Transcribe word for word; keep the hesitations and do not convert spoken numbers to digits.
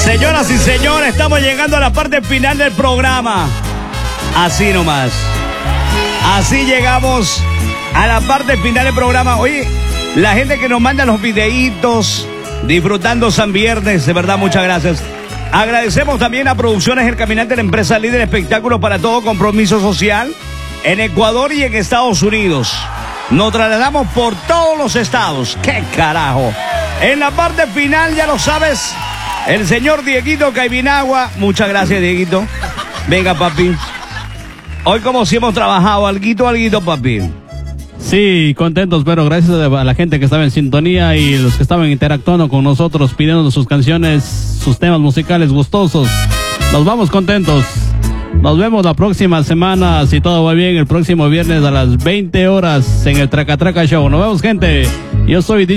Señoras y señores, estamos llegando a la parte final del programa. Así nomás. Así llegamos a la parte final del programa. Oye, la gente que nos manda los videitos, disfrutando San Viernes, de verdad, muchas gracias. Agradecemos también a Producciones El Caminante, la empresa líder de espectáculos para todo compromiso social en Ecuador y en Estados Unidos. Nos trasladamos por todos los estados. ¡Qué carajo! En la parte final, ya lo sabes, el señor Dieguito Caibinagua. Muchas gracias, Dieguito. Venga, papi. Hoy, como si hemos trabajado, alguito, alguito, papi. Sí, contentos, pero gracias a la gente que estaba en sintonía y los que estaban interactuando con nosotros, pidiendo sus canciones, sus temas musicales gustosos. Nos vamos contentos. Nos vemos la próxima semana, si todo va bien, el próximo viernes a las veinte horas en el Traca Traca Show. Nos vemos, gente. Yo soy D J